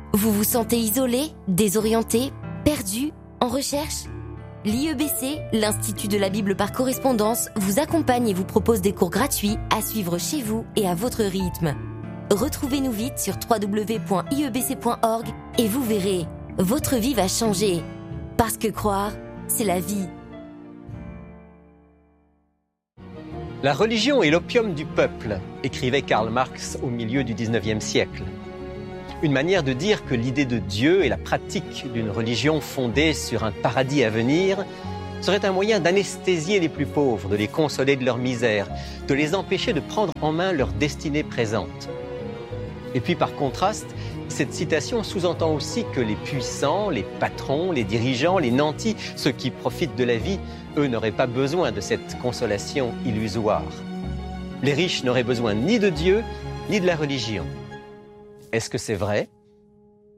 Vous vous sentez isolé, désorienté, perdu, en recherche ? L'IEBC, l'Institut de la Bible par correspondance, vous accompagne et vous propose des cours gratuits à suivre chez vous et à votre rythme. Retrouvez-nous vite sur www.iebc.org et vous verrez, votre vie va changer. Parce que croire, c'est la vie. La religion est l'opium du peuple, écrivait Karl Marx au milieu du XIXe siècle. Une manière de dire que l'idée de Dieu et la pratique d'une religion fondée sur un paradis à venir serait un moyen d'anesthésier les plus pauvres, de les consoler de leur misère, de les empêcher de prendre en main leur destinée présente. Et puis par contraste, cette citation sous-entend aussi que les puissants, les patrons, les dirigeants, les nantis, ceux qui profitent de la vie, eux n'auraient pas besoin de cette consolation illusoire. Les riches n'auraient besoin ni de Dieu, ni de la religion. Est-ce que c'est vrai ?